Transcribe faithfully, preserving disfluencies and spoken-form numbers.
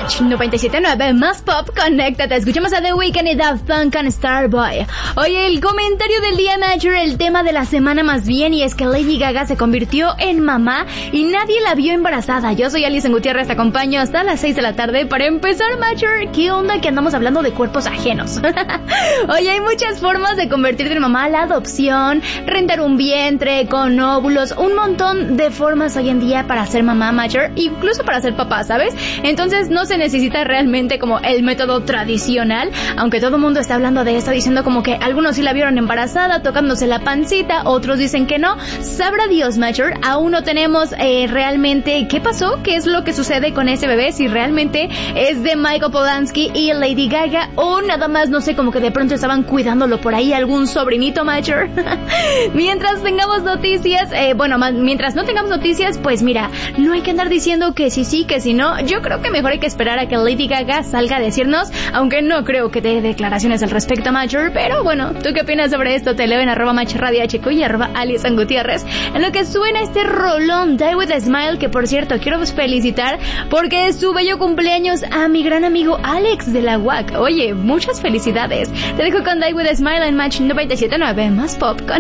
Match noventa y siete punto nueve más pop, conéctate. Escuchamos a The Weeknd y Daft Punk con Starboy. Oye, el comentario del día, Matcher, el tema de la semana más bien, y es que Lady Gaga se convirtió en mamá y nadie la vio embarazada. Yo soy Alison Gutiérrez, te acompaño hasta las seis de la tarde para empezar, Matcher. ¿Qué onda que andamos hablando de cuerpos ajenos? Oye, hay muchas formas de convertirte en mamá: la adopción, rentar un vientre con óvulos, un montón de formas hoy en día para ser mamá, Matcher, incluso para ser papá, ¿sabes? Entonces no se necesita realmente como el método tradicional, aunque todo el mundo está hablando de esto, diciendo como que algunos sí la vieron embarazada, tocándose la pancita, otros dicen que no. Sabrá Dios, Matcher, aún no tenemos eh, realmente qué pasó, qué es lo que sucede con ese bebé, si realmente es de Michael Polanski y Lady Gaga, o nada más, no sé, como que de pronto estaban cuidándolo por ahí algún sobrinito, Matcher. Mientras tengamos noticias, eh, bueno, mientras no tengamos noticias, pues mira, no hay que andar diciendo que sí sí, que si no. Yo creo que mejor hay que esperar a que Lady Gaga salga a decirnos, aunque no creo que dé declaraciones al respecto, Matcher, pero bueno, ¿tú qué opinas sobre esto? Te leo en arroba Matcherradio H Q y arroba Alison Gutiérrez, en lo que suena este rolón Die With A Smile, que por cierto quiero felicitar porque es su bello cumpleaños a mi gran amigo Alex de la U A C. Oye, muchas felicidades. Te dejo con Die With A Smile en Match noventa y siete punto nueve más pop. Con